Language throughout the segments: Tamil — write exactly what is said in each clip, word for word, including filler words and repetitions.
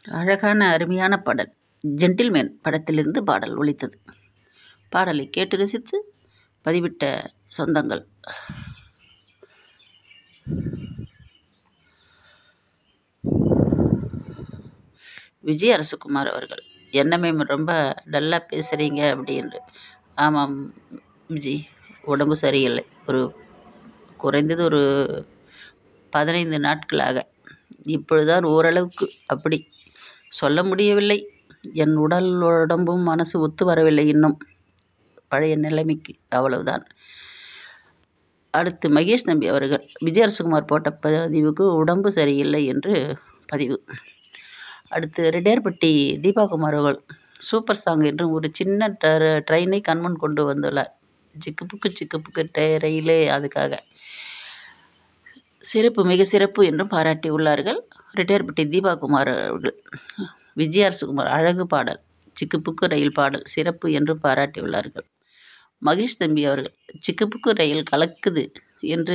அழகான அருமையான பாடல். ஜென்டில்மேன் படத்திலிருந்து பாடல் ஒலித்தது. பாடலை கேட்டு ரசித்து பதிவிட்ட சொந்தங்கள் விஜய் அரசகுமார் அவர்கள். என்னமே ரொம்ப டல்லாக பேசுகிறீங்க அப்படின்னு. ஆமாம் விஜய், உடம்பு சரியில்லை. ஒரு குறைந்தது ஒரு பதினைந்து நாட்களாக. இப்பொழுதுதான் ஓரளவுக்கு, அப்படி சொல்ல முடியவில்லை. என் உடல் உடம்பும் மனசு ஒத்து வரவில்லை இன்னும் பழைய நிலைமைக்கு, அவ்வளவுதான். அடுத்து மகேஷ் தம்பி அவர்கள் விஜய் அரசகுமார் போட்ட பதிவுக்கு உடம்பு சரியில்லை என்று பதிவு. அடுத்து ரெட்டியார்பட்டி தீபாகுமார் அவர்கள் சூப்பர் சாங் என்று ஒரு சின்ன ட்ரெயினை கண்முன் கொண்டு வந்துள்ளார். சிக்கு புக்கு சிக்கு புக்கு ரயிலே, அதுக்காக சிறப்பு, மிக சிறப்பு என்றும் பாராட்டி உள்ளார்கள் ரெட்டியார்பட்டி தீபாகுமார் அவர்கள். விஜய் அரசகுமார் அழகு பாடல், சிக்கு புக்கு ரயில் பாடல் சிறப்பு என்றும் பாராட்டி உள்ளார்கள். மகேஷ் தம்பி அவர்கள் சிக்குப்புக்கு ரயில் கலக்குது என்று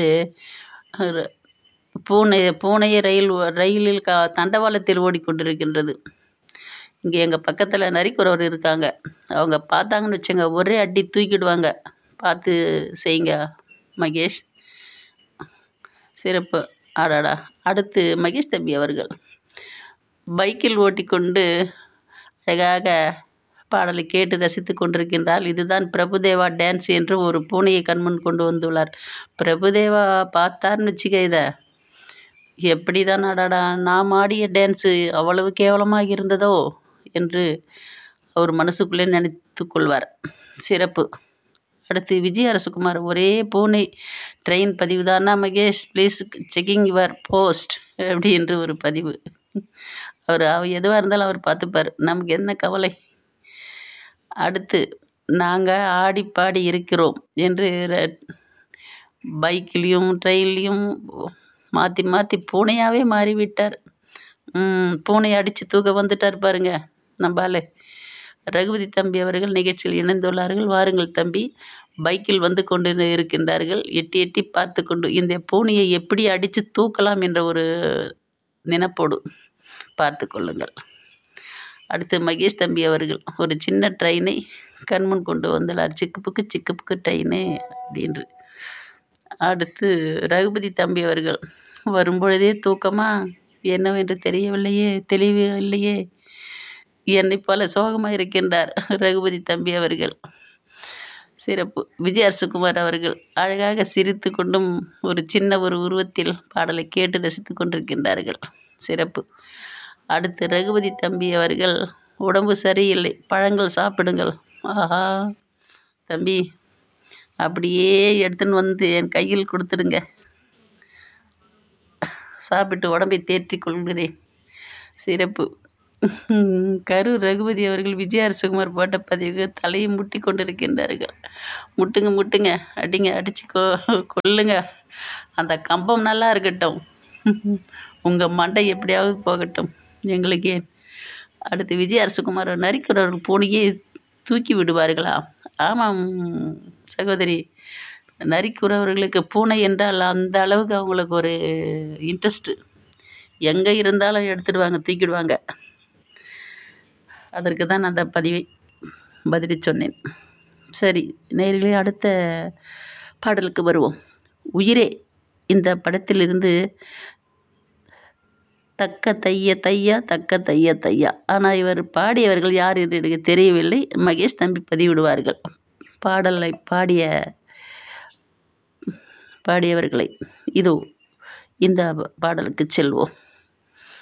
பூனை பூனைய ரயில் ரயிலில் க தண்டவாளத்தில் ஓடிக்கொண்டிருக்கின்றது. இங்கே எங்கள் பக்கத்தில் நரிக்குறவர் இருக்காங்க. அவங்க பார்த்தாங்கன்னு வச்சுங்க, ஒரே அடி தூக்கிடுவாங்க. பார்த்து செய்யுங்க மகேஷ், சிறப்பு. ஆடாடா. அடுத்து மகேஷ் தம்பி அவர்கள் பைக்கில் ஓட்டிக்கொண்டு அழகாக பாடலை கேட்டு ரசித்து கொண்டிருக்கின்றால். இதுதான் பிரபுதேவா டான்ஸ் என்று ஒரு பூனையை கண்முன் கொண்டு வந்துள்ளார். பிரபுதேவா பார்த்தார்னு வச்சுக்க, இதை எப்படி தான் அடாடா நாம் ஆடிய டான்ஸு அவ்வளவு கேவலமாக இருந்ததோ என்று அவர் மனசுக்குள்ளே நினைத்து கொள்வார். சிறப்பு. அடுத்து விஜய் அரசகுமார் ஒரே பூனை ட்ரெயின் பதிவு தானா Mahesh, please checking your post அப்படி என்று ஒரு பதிவு. அவர் எதுவாக இருந்தாலும் அவர் பார்த்துப்பார், நமக்கு என்ன கவலை. அடுத்து நாங்கள் ஆடி பாடி இருக்கிறோம் என்று பைக்கிலையும் ட்ரெயின்லேயும் மாற்றி மாற்றி பூனையாகவே மாறிவிட்டார். பூனை அடித்து தூக்க வந்துட்டார் பாருங்க நம்பால். ரகுபதி தம்பி அவர்கள் நிகழ்ச்சியில் இணைந்துள்ளார்கள். வாருங்கள் தம்பி. பைக்கில் வந்து கொண்டு இருக்கின்றார்கள். எட்டி எட்டி பார்த்து கொண்டு இந்த பூனையை எப்படி அடித்து தூக்கலாம் என்ற ஒரு நினைப்போடு பார்த்து கொள்ளுங்கள். அடுத்து மகேஷ் தம்பி அவர்கள் ஒரு சின்ன ட்ரெயினை கண்முன் கொண்டு வந்துள்ளார். சிக்குப்புக்கு சிக்குப்புக்கு ட்ரெயினு அப்படின்று. அடுத்து ரகுபதி தம்பி அவர்கள் வரும்பொழுதே தூக்கமா என்னவென்று தெரியவில்லையே, தெளிவு இல்லையே, என்னை போல சோகமாக இருக்கின்றார் ரகுபதி தம்பி அவர்கள். சிறப்பு. விஜய் அரசகுமார் அவர்கள் அழகாக சிரித்து கொண்டும் ஒரு சின்ன ஒரு உருவத்தில் பாடலை கேட்டு ரசித்து கொண்டிருக்கின்றார்கள். சிறப்பு. அடுத்து ரகுபதி தம்பி அவர்கள் உடம்பு சரியில்லை, பழங்கள் சாப்பிடுங்கள். ஆஹா தம்பி, அப்படியே எடுத்துன்னு வந்து என் கையில் கொடுத்துடுங்க, சாப்பிட்டு உடம்பை தேற்றி கொள்கிறேன். சிறப்பு. கரூர் ரகுபதி அவர்கள் விஜய் அரசகுமார் போட்ட பதிவுக்கு தலையை முட்டி கொண்டிருக்கின்றார்கள். முட்டுங்க முட்டுங்க, அடிங்க, அடிச்சு கொ கொள்ளுங்க. அந்த கம்பம் நல்லா இருக்கட்டும், உங்கள் மண்டை எப்படியாவது போகட்டும், எங்களுக்கு ஏன். அடுத்து விஜய் அரசகுமார் நரிக்கிறவர்கள் பூனையை தூக்கி விடுவார்களா? ஆமாம் சகோதரி, நரிக்குறவர்களுக்கு பூனை என்றால் அந்த அளவுக்கு அவங்களுக்கு ஒரு இன்ட்ரெஸ்ட்டு. எங்கே இருந்தாலும் எடுத்துடுவாங்க, தூக்கிடுவாங்க. அதற்கு தான் அந்த பதிவை பதிலி சொன்னேன். சரி நேயர்களே, அடுத்த பாடலுக்கு வருவோம். உயிரே இந்த படத்திலிருந்து தக்க தைய தையா தக்க தைய தையா. ஆனால் இவர் பாடியவர்கள் யார் என்று எனக்கு தெரியவில்லை. மகேஷ் தம்பி பதிவிடுவார்கள் பாடலை பாடிய பாடியவர்களை. இதோ இந்த பாடலுக்கு செல்வோம்.